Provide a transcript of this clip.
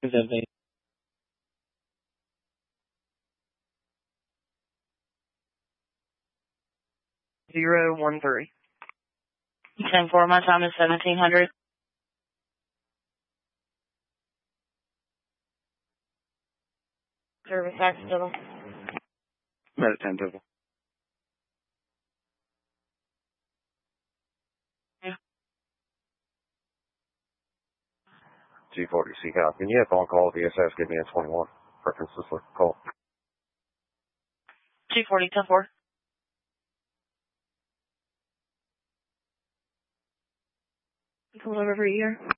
013. 10-4, my time is 1700. Service accidental. Med 10 total. Yeah. G40 Seacop. Can you have on call DSS? Give me a 21. Preference this call. G40, 10-4. Come over here.